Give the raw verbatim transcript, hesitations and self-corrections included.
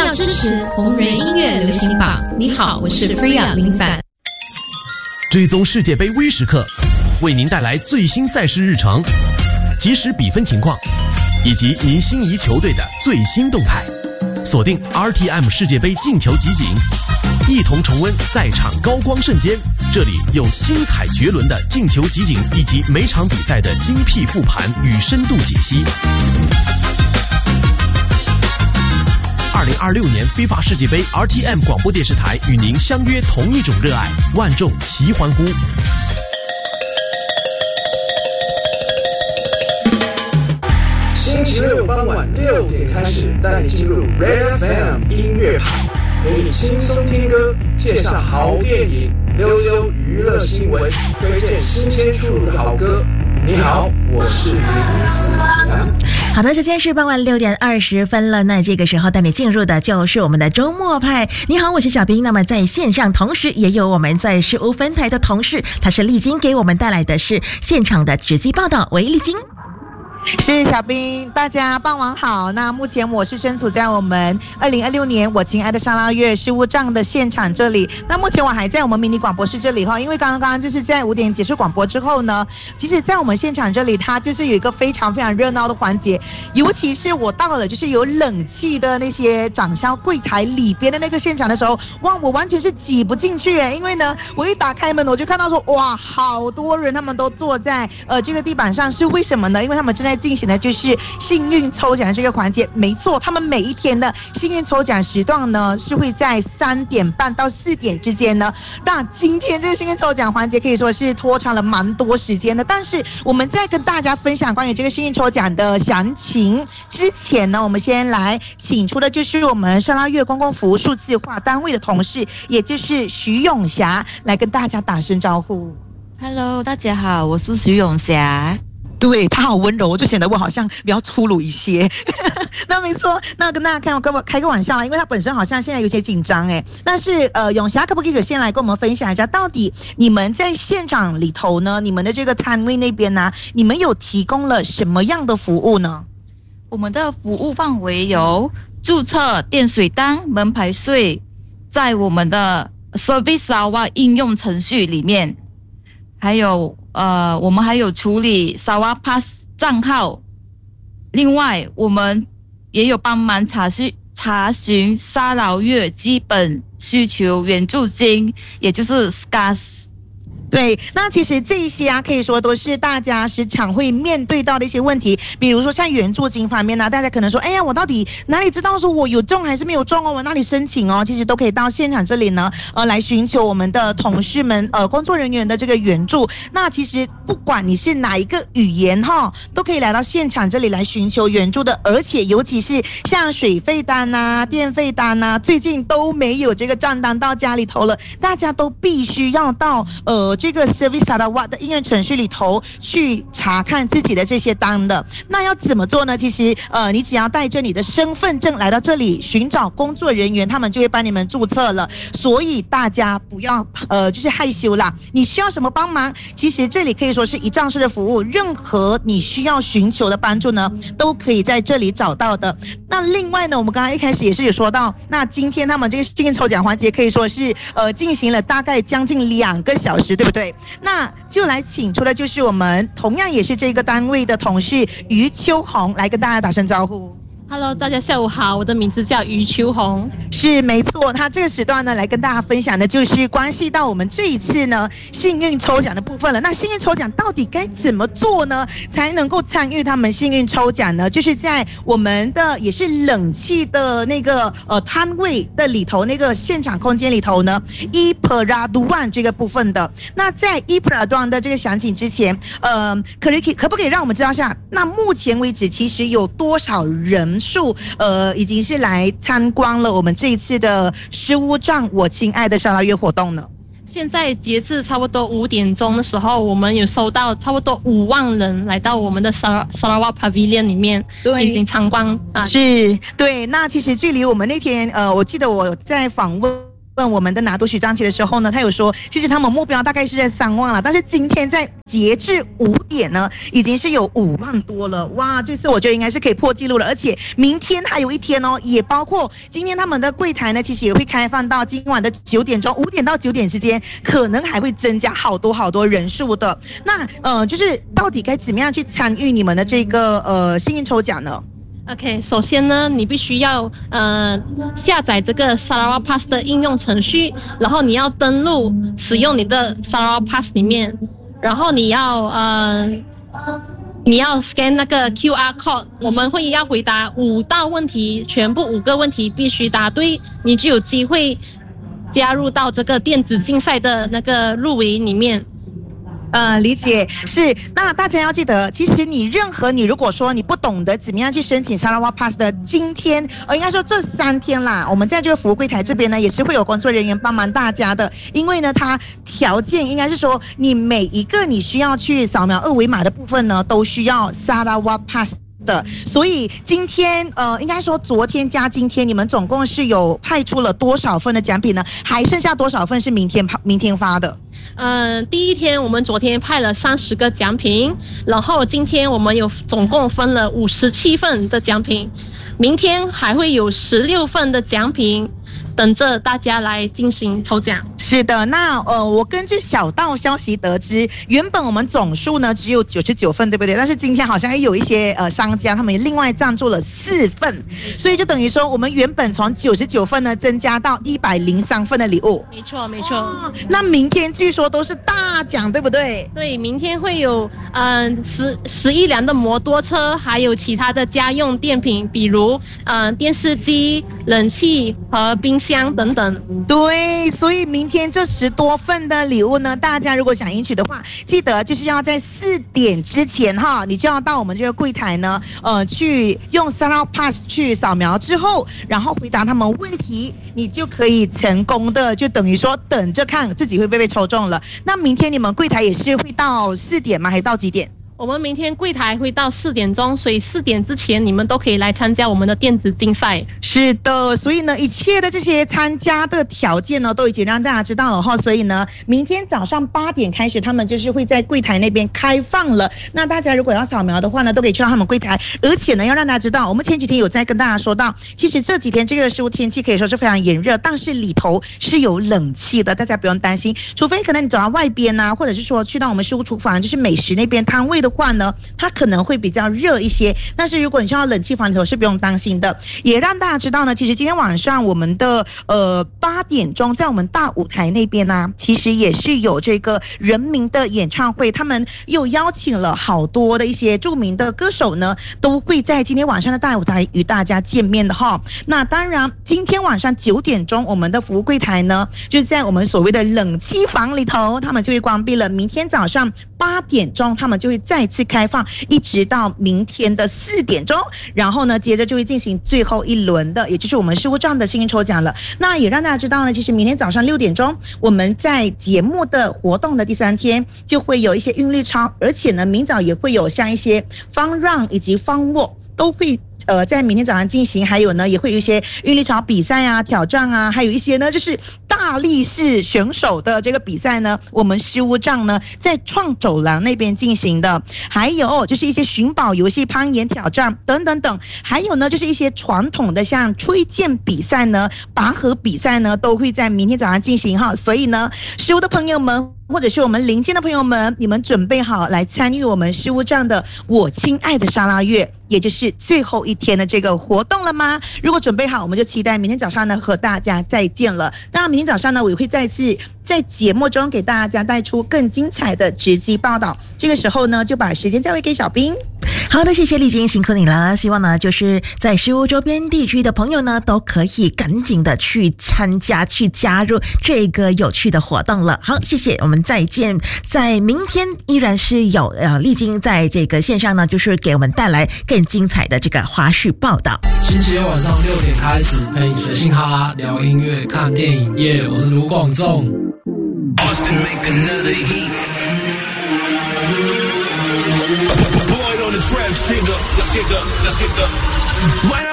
要支持红人音乐流行榜。你好，我是 Freya 林凡。 追踪世界杯微时刻，为您带来最新赛事日程、即时比分情况，以及您心仪球队的最新动态。锁定 R T M 世界杯进球集锦，一同重温赛场高光瞬间。这里有精彩绝伦的进球集锦，以及每场比赛的精辟复盘与深度解析。二零二六年非法世界杯 R T M 广播电视台与您相约同一种热爱，万众齐欢呼。 星期六傍晚六点开始，带你进入 Red F M 音乐派，陪你轻松听歌，介绍好电影，溜溜娱乐新闻，推荐新鲜出炉的好歌。你好，我是林子阳。 好的，时间是傍晚六点二十分了。那这个时候带你进入的就是我们的周末派。你好，我是小兵。那么在线上，同时也有我们在事务分台的同事，他是丽晶，给我们带来的是现场的直击报道。喂，丽晶。 是小兵，大家傍晚好。那目前我是身处在我们二零二六年我亲爱的沙拉月事务帐的现场这里。那目前我还在我们迷你广播室这里哈，因为刚刚就是在五点结束广播之后呢，其实在我们现场这里，它就是有一个非常非常热闹的环节，尤其是我到了就是有冷气的那些掌销柜台里边的那个现场的时候，哇，我完全是挤不进去耶，因为呢，我一打开门我就看到说，哇，好多人他们都坐在呃这个地板上，是为什么呢？因为他们正在进行的就是幸运抽奖的这个环节。没错，他们每一天的幸运抽奖时段呢是会在三点半到四点之间呢。那今天这个幸运抽奖环节可以说是拖长了蛮多时间的，但是我们在跟大家分享关于这个幸运抽奖的详情之前呢，我们先来请出的就是我们沙拉月公共服务数字化单位的同事，也就是徐永霞，来跟大家打声招呼。 Hello， 大家好，我是徐永霞。 对，他好温柔，我就显得我好像比较粗鲁一些。那没错，那跟大家开跟我开个玩笑啦，因为他本身好像现在有些紧张哎。但是呃，永霞可不可以先来跟我们分享一下，到底你们在现场里头呢，你们的这个摊位那边呢、啊，你们有提供了什么样的服务呢？ 我们的服务范围有注册电水单、门牌税，在我们的 Service Sarawak 应用程序里面，还有呃，我们还有处理 Sarawak Pass 账号。另外，我们也有帮忙查询查询沙劳越基本需求援助金，也就是 S C A S。 对，那其实这一些啊，可以说都是大家时常会面对到的一些问题，比如说像援助金方面呢、啊，大家可能说，哎呀，我到底哪里知道说我有中还是没有中哦？我哪里申请哦？其实都可以到现场这里呢，呃，来寻求我们的同事们、呃，工作人员的这个援助。那其实不管你是哪一个语言哈，都可以来到现场这里来寻求援助的。而且尤其是像水费单啊、电费单啊，最近都没有这个账单到家里头了，大家都必须要到呃。这个 Service Sarawak 的应用程序里头去查看自己的这些单的。那要怎么做呢？其实呃，你只要带着你的身份证来到这里寻找工作人员，他们就会帮你们注册了。所以大家不要呃就是害羞啦。你需要什么帮忙？其实这里可以说是一站式的服务，任何你需要寻求的帮助呢，都可以在这里找到的。那另外呢，我们刚刚一开始也是有说到，那今天他们这个幸运抽奖环节可以说是呃进行了大概将近两个小时，对不对？那就来请出的就是我们同样也是这个单位的同事于秋红，来跟大家打声招呼。 Hello， 大家下午好，我的名字叫于秋红。 是没错，他这个时段呢来跟大家分享的就是关系到我们这一次呢幸运抽奖的部分了。那幸运抽奖到底该怎么做呢，才能够参与他们幸运抽奖呢？就是在我们的也是冷气的那个呃摊位的里头，那个现场空间里头呢 ，E Peraduan 这个部分的。那在 E Peraduan 的这个详情之前，呃，可以可不可以让我们知道一下，那目前为止其实有多少人数呃已经是来参观了我们这一次的事务帐我亲爱的沙拉越活动呢？ 现在截至差不多五点钟的时候，我们有收到差不多五万人来到我们的 Sarawak Pavilion 里面进行参观啊。 是，对。那其实距离我们那天呃，我记得我在访问问我们的拿督许章奇的时候呢，他有说，其实他们目标大概是在三万了，但是今天在截至五点呢，已经是有五万多了，哇！这次我觉得应该是可以破纪录了，而且明天还有一天哦，也包括今天他们的柜台呢，其实也会开放到今晚的九点钟，五点到九点之间，可能还会增加好多好多人数的。那呃，就是到底该怎么样去参与你们的这个呃幸运抽奖呢 ？OK， 首先呢，你必须要呃下载这个 Sarawak Pass 的应用程序，然后你要登录使用你的 Sarawak Pass 里面，然后你要呃你要 scan 那个 Q R code， 我们会要回答五道问题，全部五个问题必须答对，你就有机会加入到这个电子竞赛的那个入围里面。 呃，理解是。那大家要记得，其实你任何你如果说你不懂得怎么样去申请 Sarawak Pass 的，今天呃应该说这三天啦，我们在这个服务柜台这边呢，也是会有工作人员帮忙大家的。因为呢，它条件应该是说，你每一个你需要去扫描二维码的部分呢，都需要 Sarawak Pass。的，所以今天呃，应该说昨天加今天，你们总共是有派出了多少份的奖品呢？还剩下多少份是明天明天发的？ 呃，第一天我们昨天派了三十个奖品，然后今天我们有总共分了五十七份的奖品，明天还会有十六份的奖品。等着大家来进行抽奖。 是的，那呃，我根据小道消息得知，原本我们总数呢只有九十九份，对不对？但是今天好像有一些呃商家他们另外赞助了四份，所以就等于说我们原本从九十九份呢增加到一百零三份的礼物。 没错，没错、哦。 那明天据说都是大奖，对不对？ 对，明天会有嗯、呃、十十一辆的摩托车，还有其他的家用电品，比如嗯、呃、电视机、冷气和冰箱。箱等等。 对，所以明天这十多份的礼物呢，大家如果想赢取的话，记得就是要在四点之前哈，你就要到我们这个柜台呢，呃，去用 Sarawak Pass 去扫描之后，然后回答他们问题，你就可以成功的，就等于说等着看自己会不会被抽中了。那明天你们柜台也是会到四点吗？还是到几点？ 我们明天柜台会到四点钟，所以四点之前你们都可以来参加我们的电子竞赛。 是的，所以呢，一切的这些参加的条件呢，都已经让大家知道了哈。所以呢，明天早上八点开始，他们就是会在柜台那边开放了。那大家如果要扫描的话呢，都可以去到他们柜台。而且呢，要让大家知道，我们前几天有在跟大家说到，其实这几天这个食物天气可以说是非常炎热，但是里头是有冷气的，大家不用担心。除非可能你走到外边啊，或者是说去到我们食物厨房，就是美食那边摊位的话呢，它可能会比较热一些，但是如果你去到冷气房里头是不用担心的。也让大家知道呢，其实今天晚上我们的呃八点钟在我们大舞台那边呢、啊，其实也是有这个人民的演唱会，他们又邀请了好多的一些著名的歌手呢，都会在今天晚上的大舞台与大家见面的哈。那当然，今天晚上九点钟我们的服务柜台呢，就是在我们所谓的冷气房里头，他们就会关闭了。明天早上八点钟，他们就会再次开放，一直到明天的四点钟，然后呢，接着就会进行最后一轮的，也就是我们事务站的幸运抽奖了。那也让大家知道呢，其实明天早上六点钟，我们在节目的活动的第三天就会有一些韵律操，而且呢，明早也会有像一些方让以及方握都会。呃，在明天早上进行，还有呢，也会有一些韵律操比赛啊、挑战啊，还有一些呢，就是大力士选手的这个比赛呢，我们事务站呢在创走廊那边进行的，还有就是一些寻宝游戏、攀岩挑战等等等，还有呢，就是一些传统的像吹剑比赛呢、拔河比赛呢，都会在明天早上进行哈。所以呢，事务的朋友们。或者是我们邻近的朋友们，你们准备好来参与我们事务站的我亲爱的沙拉月，也就是最后一天的这个活动了吗？如果准备好，我们就期待明天早上呢和大家再见了。当然，明天早上呢，我也会再次在节目中给大家带出更精彩的直击报道。这个时候呢，就把时间交回给小兵。 好的，谢谢丽晶，辛苦你了。希望呢，就是在石屋周边地区的朋友呢，都可以赶紧的去参加、去加入这个有趣的活动了。好，谢谢，我们再见。在明天依然是有呃丽晶在这个线上呢，就是给我们带来更精彩的这个花絮报道。 星期六晚上六点开始，陪你随性哈拉聊音乐、看电影。耶、yeah, 我是卢广仲。Boy on the trap, shigger, shigger, shigger.